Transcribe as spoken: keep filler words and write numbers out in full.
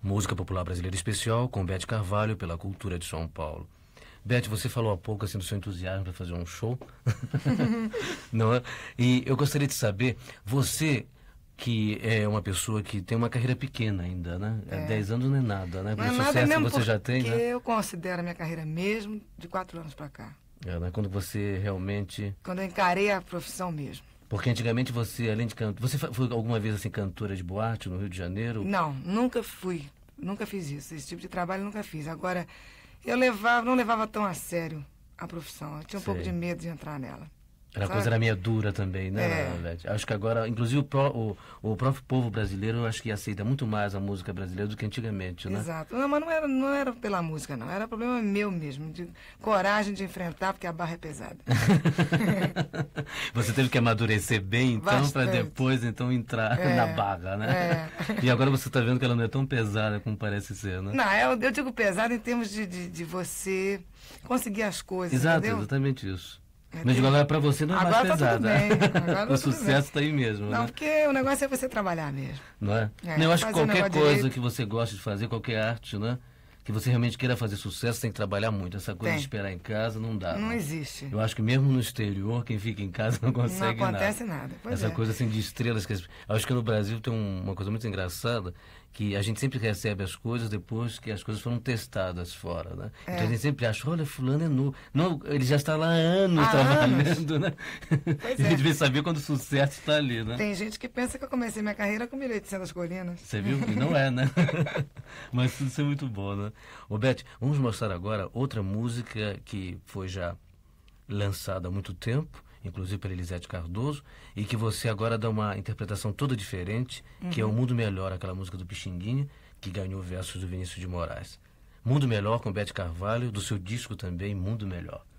Música Popular Brasileira Especial com Beth Carvalho pela Cultura de São Paulo. Beth, você falou há pouco assim do seu entusiasmo para fazer um show, não é? E eu gostaria de saber, você que é uma pessoa que tem uma carreira pequena ainda, né? É. Dez anos não é nada, né? Não é o nada sucesso mesmo que você já tem, porque né? eu considero a minha carreira mesmo de quatro anos para cá. É, né? Quando você realmente... Quando eu encarei a profissão mesmo. Porque antigamente você, além de cantar... Você foi alguma vez assim cantora de boate no Rio de Janeiro? Não, nunca fui. Nunca fiz isso. Esse tipo de trabalho eu nunca fiz. Agora, eu levava, não levava tão a sério a profissão. Eu tinha um Sei. pouco de medo de entrar nela. A coisa era meio dura também, né, É. Beth? Acho que agora, inclusive o, pró, o, o próprio povo brasileiro, eu acho que aceita muito mais a música brasileira do que antigamente, né? Exato. Não, mas não era, não era pela música, não. Era problema meu mesmo, de coragem de enfrentar, porque a barra é pesada. Você teve que amadurecer bem, então, para Bastante. depois, então, entrar É, na barra, né? é. E agora você está vendo que ela não é tão pesada como parece ser, né? Não, eu, eu digo pesado em termos de, de, de você conseguir as coisas, Exato, entendeu? exatamente isso. É, Mas tem- digo, agora para você não é Agora mais tá tudo pesada. bem, agora tá O tudo sucesso bem. está aí mesmo, Não, né? porque o negócio é você trabalhar mesmo. Não é? É, Não, eu acho que fazer o qualquer negócio coisa direito. que você goste de fazer, qualquer arte, né? Que você realmente queira fazer sucesso, tem que trabalhar muito. Essa coisa Tem. de esperar em casa não dá. Não existe. Eu acho que mesmo no exterior, quem fica em casa não Não consegue acontece nada. nada. Pois Essa é. coisa assim de estrelas. Que... as- Eu acho que no Brasil tem um- uma coisa muito engraçada, que a gente sempre recebe as coisas depois que as coisas foram testadas fora, né? É. Então a gente sempre acha, olha, fulano é novo. Não, ele já está lá há anos Há trabalhando, né? Pois E a é. gente vem saber quando o sucesso está ali, né? Tem gente que pensa que eu comecei minha carreira com mil e oitocentas colinas. Você viu? E não é, né? Mas tudo isso é muito bom, né? Ô, Beth, vamos mostrar agora outra música que foi já lançada há muito tempo, inclusive pela Elisete Cardoso, e que você agora dá uma interpretação toda diferente, que é O Mundo Melhor, aquela música do Pixinguinha, que ganhou versos do Vinícius de Moraes. Mundo Melhor com Beth Carvalho, do seu disco também, Mundo Melhor.